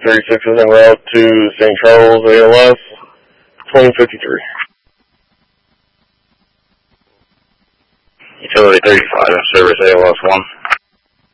36 is en route to St. Charles, ALS 2053. Utility 35, service ALS 1.